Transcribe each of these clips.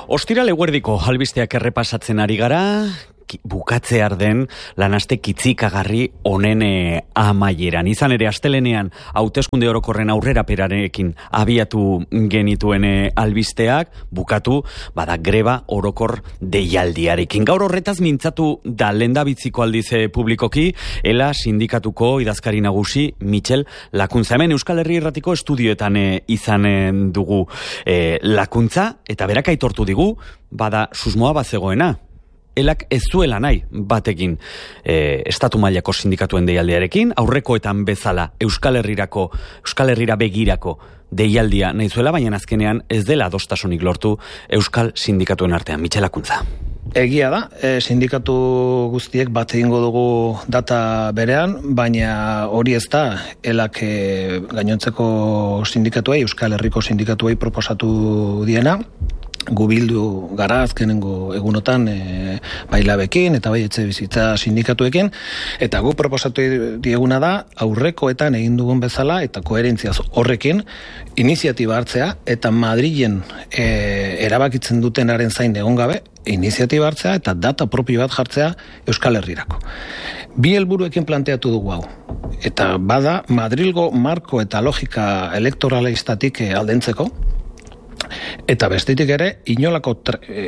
Ostiral eguerdiko albisteak errepasatzen ari gara, bukatzear den lanaste kitzikagarri honen amaieran. Izan ere, astelenean hauteskunde orokorren aurreraperarekin abiatu genituen albisteak, bukatu, bada greba orokor deialdiarekin. Gaur horretaz mintzatu da lehendabiziko aldiz publikoki, ela sindikatuko idazkari nagusi Michel Lakuntza. Hemen Euskal Herri Irratiko estudioetan izan dugu Lakuntza, eta berak aitortu digu, bada susmoa bazegoena. Elak ez zuela nahi batekin estatu mailako sindikatuen deialdiarekin, aurrekoetan bezala Euskal Herrira begirako deialdia nahi zuela, baina azkenean ez dela adostasunik lortu Euskal sindikatuen artean. Michel Lakuntza. Egia da, sindikatu guztiek bat egingo dugu data berean, baina hori ez da, elak gainontzeko sindikatuei, Euskal Herriko sindikatuei proposatu diena, gubildu gara azkenengo egunotan bai labekin eta bai etxebizitza sindikatuekin, eta gu proposatu dieguna da aurrekoetan egin dugun bezala eta koherentziaz horrekin iniziatiba hartzea eta Madrilen erabakitzen dutenaren zain egon gabe iniziatiba hartzea eta data propio bat jartzea Euskal Herrirako. Bi helburuekin planteatu dugu hau. Eta bada Madrilgo marko eta logika elektoralistatik aldentzeko, eta bestetik ere, inolako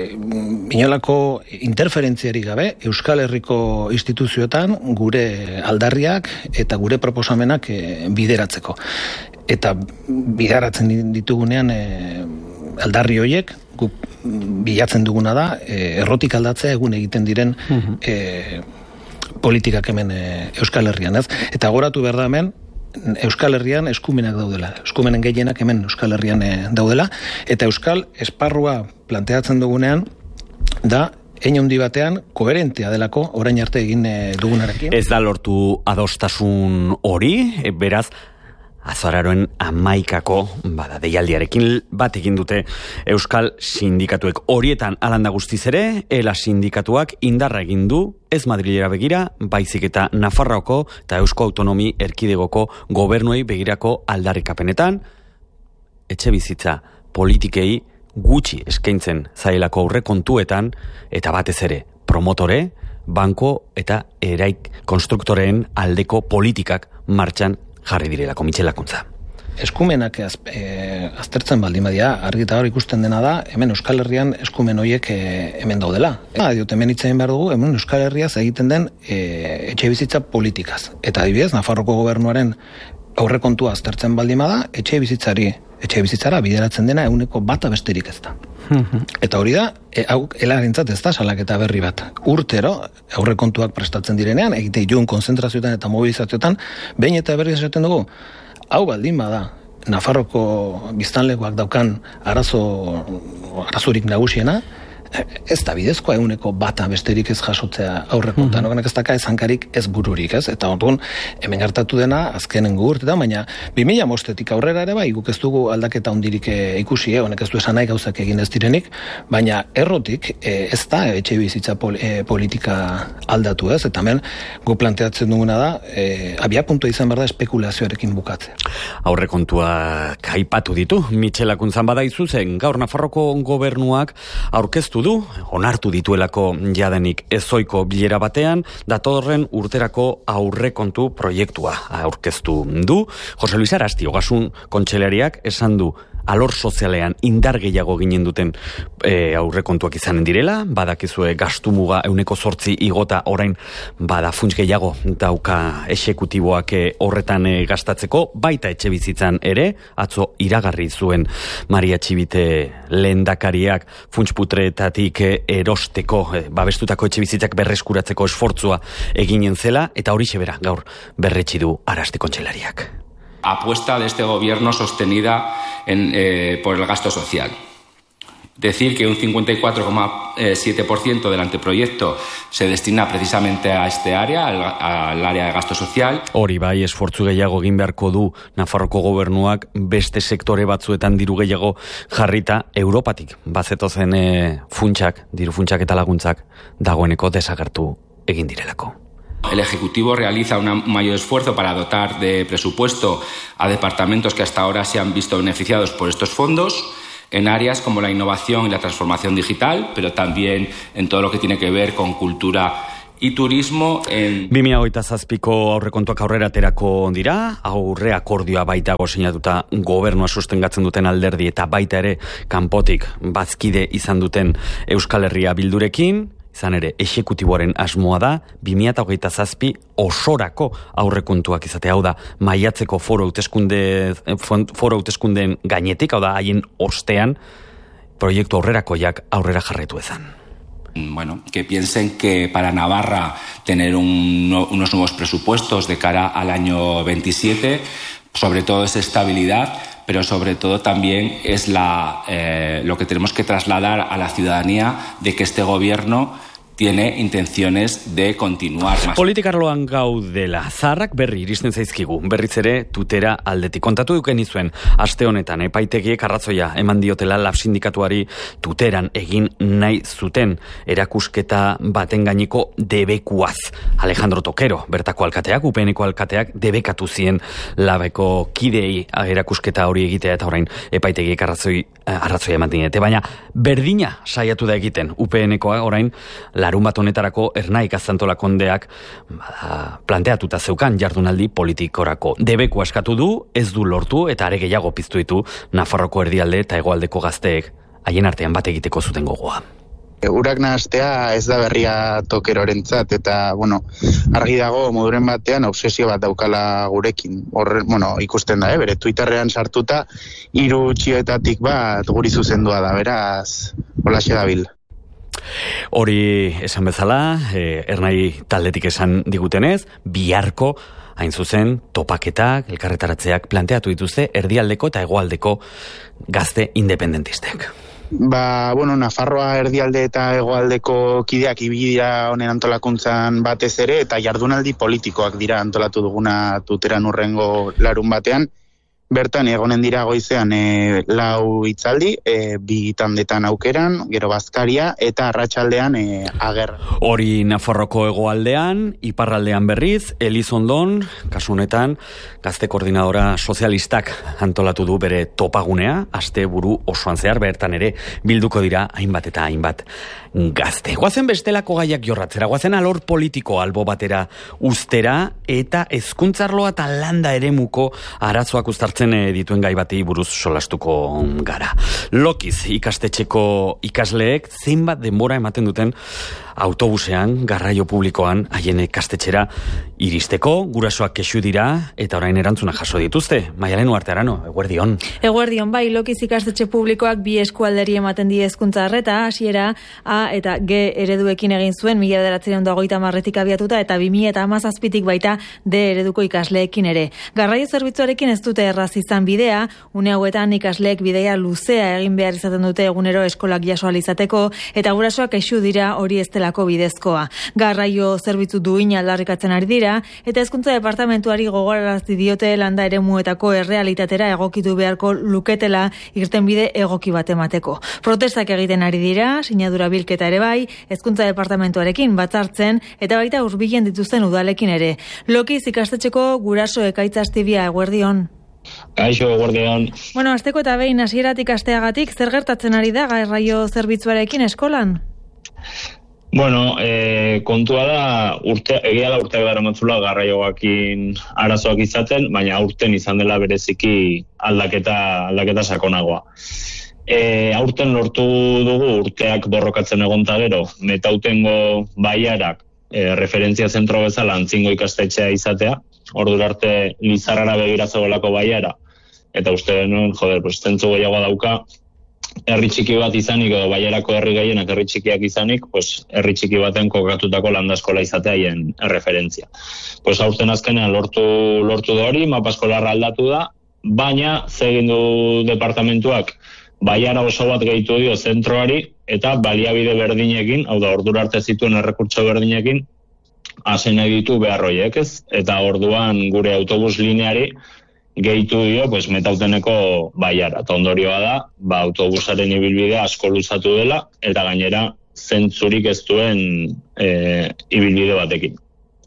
interferentziarik gabe Euskal Herriko instituzioetan gure aldarriak eta gure proposamenak bideratzeko. Eta bideratzen ditugunean aldarri horiek, bilatzen duguna da, errotik aldatzea egun egiten diren politikak hemen Euskal Herrian, ez? Eta goratu behar da hemen, Euskal Herrian eskumenak daudela. Eskumenen gehienak hemen Euskal Herrian daudela. Eta Euskal esparrua planteatzen dugunean da hein handi batean koherentea delako orain arte egin dugunarekin. Ez da lortu adostasun hori, beraz, azaroaren 11ako deialdiarekin bat egin dute Euskal sindikatuek. Horietan alanda guztiz ere, ela sindikatuak indarra egin du, ez Madrilera begira, baizik eta Nafarroako eta Eusko Autonomi Erkidegoko gobernuei begirako aldarrikapenetan, etxe bizitza politikei gutxi eskaintzen zailako aurrekontuetan, eta batez ere promotore, banko eta eraik konstruktoreen aldeko politikak martxan jarri direlako. Michel Lakuntza. Eskumenak aztertzen baldin badia, argi eta hor ikusten dena da, hemen Euskal Herrian eskumen horiek hemen daudela. Hemen hitz egin behar dugu, hemen Euskal Herriaz egiten den etxe bizitza politikaz. Eta adibidez, Nafarroko gobernuaren aurrekontua aztertzen baldin bada, etxe bizitzara bideratzen dena 1% besterik ez da. Eta hori da, hau elagintzat ez da salaketa berri bat. Urtero, aurrekontuak prestatzen direnean, egite ilun konzentrazioetan eta mobilizazioetan, behin eta berriz esaten dugu, hau baldin bada, Nafarroko biztanlegoak daukan arazorik nagusiena, ez da bidezkoa 1% besterik ez jasotzea aurrekontan, honek ez daka ezankarik ez bururik, ez? Eta orduan, hemen gertatu dena, azkenengo urtetan, baina 2005-etik aurrera ere bai, guk ez dugu aldaketa hondirik ikusi, honek ez du esan nahi gauzak egin ez direnik, baina errotik ez da etxe bizitza politika aldatu, ez? Eta hemen gu planteatzen duguna da, abiapuntua izan behar da espekulazioarekin bukatzea. Aurrekontuak aipatu ditu, Michel Lakuntzan badaizu zen, gaur Nafarroko gobernuak aurkeztu du, onartu dituelako jadenik ezoiko bilera batean, datorren urterako aurrekontu proiektua aurkeztu du. Jose Luis Arasti, Ogasun kontseilariak esan du, alor sozialean indar gehiago ginen duten aurrekontuak izanen direla, badakizue gastu muga 8% igota orain bada funts gehiago dauka exekutiboak horretan gastatzeko, baita etxe bizitzan ere, atzo iragarri zuen Maria Txibite lehendakariak funts putretatik erosteko, babestutako etxe bizitzak berreskuratzeko esfortzua eginen zela, eta hori bera gaur berretsi du Arasti kontseilariak. Apuesta de este gobierno sostenida por el gasto social. Decir que un 54,7% del anteproyecto se destina precisamente a este área, al área de gasto social. Hori bai, esfortzu gehiago egin beharko du Nafarroko gobernuak beste sektore batzuetan diru gehiago jarrita Europatik. Bazetozen diru funtsak eta laguntzak dagoeneko desagertu egin direlako. El Ejecutivo realiza un mayor esfuerzo para dotar de presupuesto a departamentos que hasta ahora se han visto beneficiados por estos fondos. en áreas como la innovación y la transformación digital, pero también en todo lo que tiene que ver con cultura y turismo. 2027ko aurrekontuak aurrera aterako dira, aurre akordioa baitago sinatuta gobernua sustengatzen duten alderdi eta baita ere kanpotik bazkide izan duten Euskal Herria Bildurekin. Izan ere, exekutiboaren asmoa da 2027 osorako aurrekontuak izatea, hau da, maiatzeko foro hauteskundeen gainetik, hau da, haien ostean, proiektu aurrerakoiak aurrera jarraitu ezan. Bueno, que piensen que para Navarra tener unos nuevos presupuestos de cara al año 27, sobre todo es estabilidad, pero sobre todo también es lo que tenemos que trasladar a la ciudadanía de que este gobierno tiene intenciones de continuar más. Politikarloan gaudela, zaharrak berri iristen zaizkigu, berriz ere tutera aldetik. Kontatu duken izuen, aste honetan, epaitegiek arrazoia eman diotela LAB sindikatuari tuteran egin nahi zuten erakusketa baten gaineko debekuaz. Alejandro Tokero, bertako alkateak, UPNeko alkateak, debekatu zien LABeko kidei erakusketa hori egitea, eta orain epaitegiek arrazoia eman dinete. Baina berdina saiatu da egiten, UPNkoa orain larun bat honetarako Ernaik Azantolakondeak planteatuta zeukan jardunaldi politikorako. Debeku askatu du, ez du lortu eta are gehiago piztu ditu Nafarroko erdialde eta hegoaldeko gazteek haien artean bat egiteko zuten gogoa. Urak nahastea ez da berria Tokerorentzat eta, argi dago moduren batean obsesio bat daukala gurekin. Ikusten da, bere Twitterrean sartuta 3 txioetatik bat guri zuzendua da, beraz, holaxe dabil. Hori esan bezala, Ernai taldetik esan digutenez, biharko hain zuzen topaketak, elkarretaratzeak planteatu dituzte erdialdeko eta hegoaldeko gazte independentistek. Nafarroa erdialde eta hegoaldeko kideak ibili dira honen antolakuntzan batez ere, eta jardunaldi politikoak dira antolatu duguna tuteran urrengo larun batean. Bertan egonen dira goizean 4 hitzaldi, 2 tandetan aukeran, gero bazkaria eta arratsaldean ager. Hori Nafarroko hegoaldean, iparraldean berriz, Elizondon, kasu honetan, gazte koordinadora sozialistak antolatu du bere topagunea, asteburu osoan zehar, bertan ere bilduko dira hainbat eta hainbat gazte. Goazen bestelako gaiak jorratzera, goazen alor politiko albo batera ustera eta hezkuntzarloa eta landa eremuko arazoak uztartzen dituen gai bati buruz solastuko gara. Lokiz ikastetxeko ikasleek zenbat denbora ematen duten autobusean, garraio publikoan, haien ikastetxera iristeko, gurasoak kexu dira eta orain erantzuna jaso dituzte. Maialen Uartearano, eguerdion. Eguerdion, bai, Lokiz ikastetxe publikoak 2 eskualderi ematen die hezkuntza arreta, hasiera A eta G ereduekin egin zuen 1930etik abiatuta eta 2017tik baita D ereduko ikasleekin ere. Garraio zerbitzuarekin ez dute erraz izan bidea, une hauetan ikasleek bidea luzea egin behar izaten dute egunero eskolak jaso ahal izateko eta gurasoak kexu dira hori ez delako bidezkoa. Garraio zerbitzu duina aldarrikatzen ari dira eta hezkuntza departamentuari gogorarazi diote landa eremuetako errealitatera egokitu beharko luketela irtenbide egoki bat emateko. Protestak egiten ari dira, sinadura bilketa ere bai, hezkuntza departamentuarekin batzartzen eta baita hurbilen dituzten udalekin ere. Lokiz ikastetxeko guraso Ekaitz Astibia, eguerdion. Kaixo, eguerdion. Asteko eta behin hasieratik asteagatik zer gertatzen ari da garraio zerbitzuarekin eskolan? Kontua da, egia da urteak daramatzula garraioakin arazoak izaten, baina aurten izan dela bereziki aldaketa sakonagoa. Aurten lortu dugu urteak borrokatzen egonta gero, Metautengo Baiarak referentzia zentro bezala Antzingo ikastetxea izatea, ordura arte Lizarrara begira zegoelako Baiara, eta uste genuen, zentzu gehiagoa dauka, herri txiki bat izanik, edo Baiarako herri gehienak herri txikiak izanik, herri txiki baten kokatutako landa eskola izatea haien referentzia. Aurten azkenean lortu da hori, mapa eskolarra aldatu da, baina zegin du departamentuak Baiara oso bat gehitu dio zentroari, eta baliabide berdinekin, hau da, ordura arte zituen errekurtso berdinekin, hasen egitu beharroiek ez, eta orduan gure autobus lineari gehitu dio, Metauteneko Baiara. Eta ondorioa da, autobusaren ibilbidea asko luzatu dela, eta gainera zentzurik ez duen ibilbide batekin.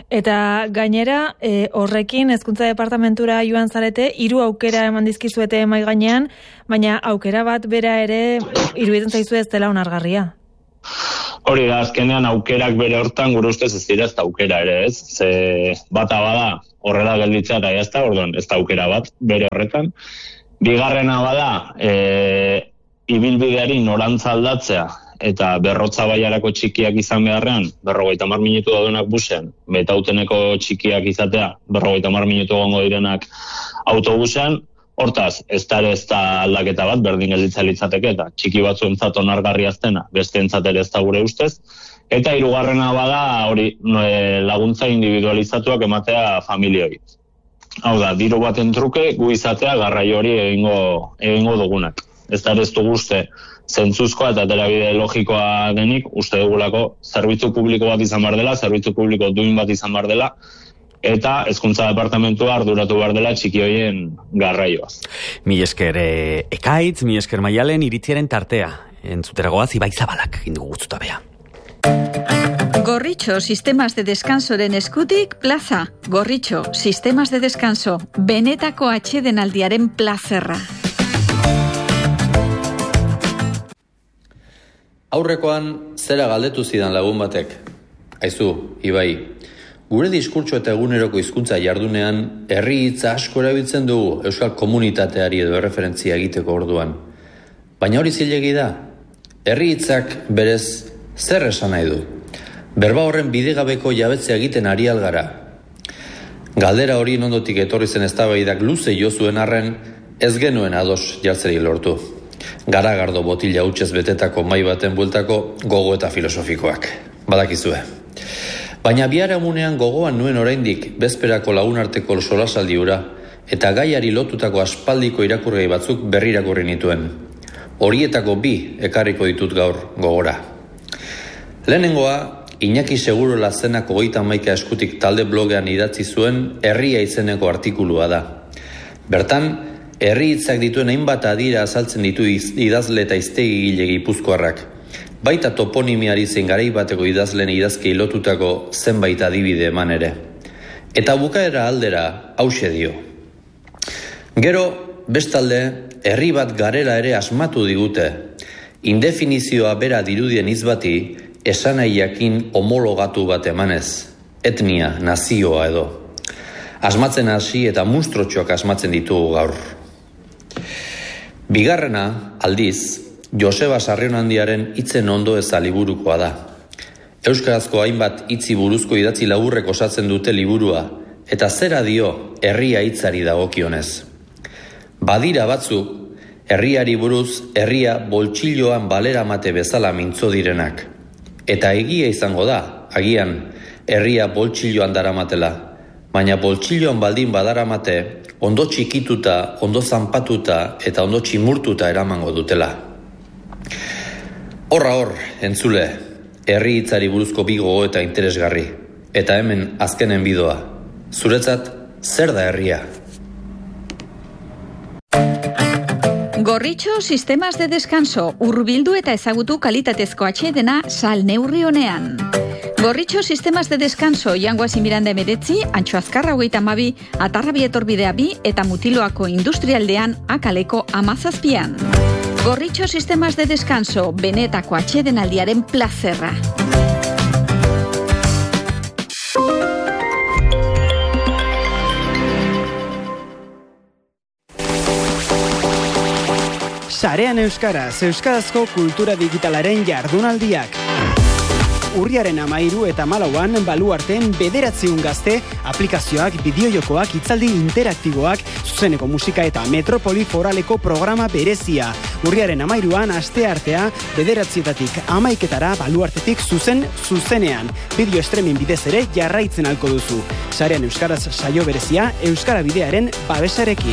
Eta gainera, horrekin hezkuntza departamentura joan zarete, 3 aukera eman dizkizuete mahai gainean, baina aukera bat bera ere iruditzen zaizu ez dela onargarria. Hori da, azkenean aukerak bere hortan gure ustez ez dira ez da aukera ere, ez? Ze bata bada horrela gelditzea eta jazta, orduan ez da aukera bat bere horretan. Bigarrena bada, ibilbideari norantza aldatzea eta Berrotza Bailarako txikiak izan beharrean, 50 minutu daudenak busean, Betauteneko txikiak izatea, 50 minutu egongo direnak autobusean. Hortaz, ez da aldaketa bat, berdin gelditza litzateke, eta txiki batzuentzat onargarria aztena, besteentzat ere ez da gure ustez. Eta 3. bada, hori laguntza individualizatuak ematea familioi. Hau da, diru baten truke, gu izatea garraio hori egingo dugunak. Ez da ez dugu uste zentzuzkoa eta terabide logikoa denik, uste dugulako zerbitzu publiko bat izan behar dela, zerbitzu publiko duin bat izan behar dela, eta hezkuntza departamentua arduratu behar dela txiki horien garraioaz. Mi esker Ekaitz, mi esker Maialen, iritziaren tartea. Entzuteragoaz, Ibai Zabalak indugu gutzutabea. Gorritxo, sistemas de descansoren eskutik, plaza. Gorritxo, sistemas de descanso, benetako atsedenaldiaren plazerra. Aurrekoan, zera galdetu zidan lagun batek. Aizu, Ibai, gure diskurtso eta eguneroko hizkuntza jardunean, herri hitza asko erabiltzen dugu euskal komunitateari edo erreferentzia egiteko orduan. Baina hori zilegi da, herri hitzak berez zer esan nahi du? Berba horren bidegabeko jabetzea egiten ari algara. Galdera hori nondotik etorri zen eztabaidak luze jo zuen arren, ez genuen ados jartzeri lortu. Garagardo botila hutsez betetako mai baten bueltako gogo eta filosofikoak. Badakizue. Baina biharamunean gogoan nuen oraindik bezperako lagunarteko solasaldi hura eta gaiari lotutako aspaldiko irakurgai batzuk berri irakurri nituen. Horietako 2 ekarriko ditut gaur gogora. Lehenengoa, Iñaki Segurola zenako 31 eskutik talde blogean idatzi zuen Herria izeneko artikulua da. Bertan, herri hitzak dituen hainbat adira azaltzen ditu idazle eta hiztegigile gipuzkoarrak. Baita toponimiari zein garai bateko idazleen idazkei lotutako zenbait adibide eman ere. Eta bukaera aldera hauxe dio. Gero, bestalde, herri bat garela ere asmatu digute. Indefinizioa bera dirudien izbati, esanaiakin homologatu bat emanez. Etnia, nazioa edo. Asmatzen hasi eta mustrotxoak asmatzen ditugu gaur. Bigarrena, aldiz, Joseba Sarrionandiaren hitzen ondo eza liburukoa da. Euskarazko hainbat hitzi buruzko idatzi laburrek osatzen dute liburua, eta zera dio herria hitzari dagokionez. Badira batzuk, herriari buruz herria boltsilloan balera mate bezala mintzo direnak. Eta egia izango da, agian, herria boltsilloan daramatela, baina boltsilloan baldin badaramate, ondo txikituta, ondo zanpatuta eta ondo tximurtuta eramango dutela. Horra hor, entzule, herri hitzari buruzko 2 gogo eta interesgarri. Eta hemen azkenen bidoa. Zuretzat, zer da herria? Gorritxo sistemas de descanso, hurbildu eta ezagutu kalitatezko atsedena salneurri honean. Gorritxo sistemas de descanso, Jangoazi Miranda 19, Antxo Azkarra 32, Atarrabi Etorbidea 2 eta Mutiloako Industrialdean Akaleko 17. Gorritxo sistemas de descanso, benetako atsedenaldiaren plazerra. Sarean Euskaraz, Euskarazko kultura digitalaren jardunaldiak. Urriaren 13 eta 14an Baluarten 900 gazte aplikazioak, bideojokoak, hitzaldi interaktiboak, zuzeneko musika eta Metropoli Foraleko programa berezia. Urriaren 13an asteartea 9etatik 11etara Baluartetik zuzenean. Bideo streaming bidez ere jarraitzen alko duzu. Sarean Euskaraz saio berezia Euskara Bidearen babesarekin.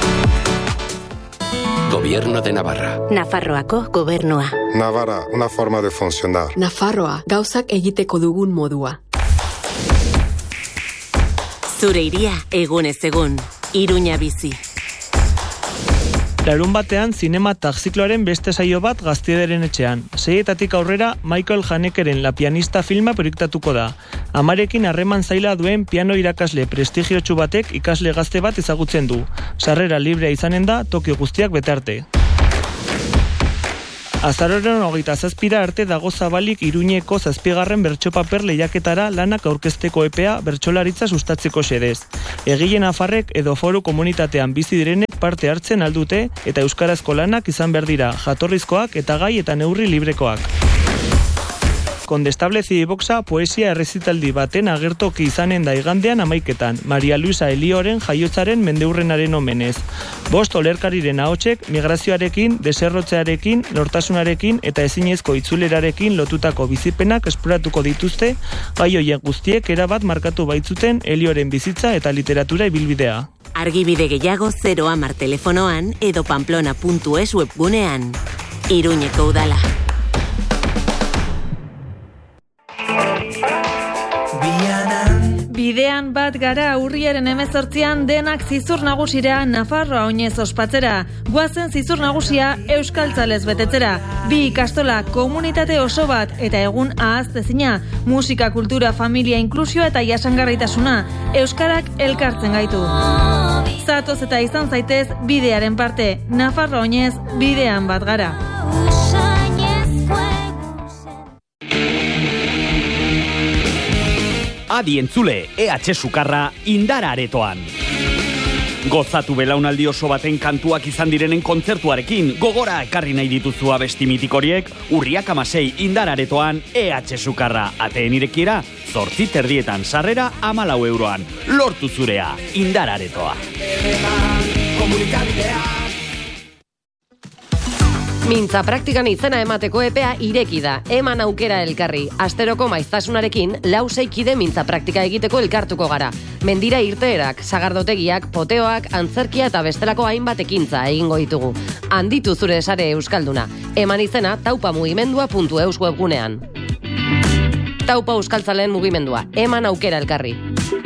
Gobierno de Navarra. Nafarroako gobernua. Navarra, una forma de funcionar. Nafarroa, gauzak egiteko dugun modua. Zure iria, egunez egun. Iruña bizi. Larun batean zinema taxikloaren beste saio bat Gaztiederen etxean. 6etatik aurrera Michael Hanekeren La pianista filma proiektatuko da. Amarekin harreman zaila duen piano irakasle prestigiotsu batek ikasle gazte bat ezagutzen du. Sarrera librea izanen da toki guztiak bete arte. Azaroren 27 arte dago zabalik Iruñeko 7. bertsopaper lehiaketara lanak aurkezteko epea bertsolaritza sustatzeko xedez. Egile nafarrek edo foru komunitatean bizi direnek parte hartzen aldute eta euskarazko lanak izan behar dira, jatorrizkoak eta gai eta neurri librekoak. Condestable Ziboxa poesia errezitaldi baten agertoki izanen da igandean 11etan, Maria Luisa Elioren jaiotzaren mendeurrenaren omenez. 5 olerkariren ahotsek migrazioarekin, deserrotzearekin, nortasunarekin eta ezinezko itzulerarekin lotutako bizipenak esploratuko dituzte, gai horiek guztiek erabat markatu baitzuten Elioren bizitza eta literatura ibilbidea. Argibide gehiago 010 telefonoan edo pamplona.es webgunean. Iruñeko udala. Bidean bat gara urriaren 18an denak zizur nagusira Nafarroa oinez ospatzera. Goazen zizur nagusia euskaltzalez betetzera. 2 ikastola, komunitate oso bat eta egun ahaztezina. Musika, kultura, familia, inklusioa eta jasangarritasuna. Euskarak elkartzen gaitu. Zatoz eta izan zaitez bidearen parte. Nafarroa oinez bidean bat gara. Adi entzule, EH Sukarra Indara Aretoan. Gozatu belaunaldi oso baten kantuak izan direnen kontzertuarekin, gogora ekarri nahi dituzu abesti mitik horiek, urriak 16 Indara Aretoan EH Sukarra. Ateen irekiera, 8:30 sarrera 14 euroan. Lortu zurea, Indara Aretoa. Mintza praktikan izena emateko epea ireki da. Eman aukera elkarri. Asteroko maiztasunarekin 4-6 kide mintza praktika egiteko elkartuko gara. Mendira irteerak, sagardotegiak, poteoak, antzerkia eta bestelako hainbat ekintza egingo ditugu. Handitu zure sare euskalduna. Eman izena taupamugimendua.eus webgunean. Taupa euskaltzaleen mugimendua. Eman aukera elkarri.